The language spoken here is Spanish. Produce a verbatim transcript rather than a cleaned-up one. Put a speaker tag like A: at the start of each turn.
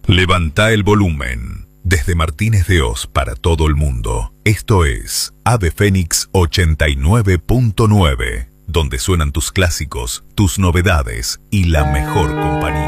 A: Levanta el volumen. Desde Martínez de Oz para todo el mundo, esto es Ave Fénix ochenta y nueve punto nueve, donde suenan tus clásicos, tus novedades y la mejor compañía.